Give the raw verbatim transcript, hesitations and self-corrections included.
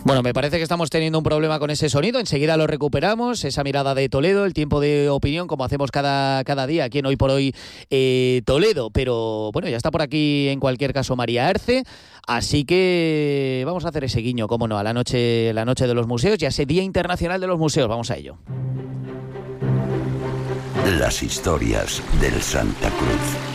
Bueno, me parece que estamos teniendo un problema con ese sonido. Enseguida lo recuperamos. Esa mirada de Toledo, el tiempo de opinión, como hacemos cada, cada día aquí en Hoy por Hoy eh, Toledo. Pero bueno, ya está por aquí en cualquier caso María Erce. Así que vamos a hacer ese guiño, cómo no, a la noche, la noche de los museos y a ese Día Internacional de los Museos. Vamos a ello. Las historias del Santa Cruz.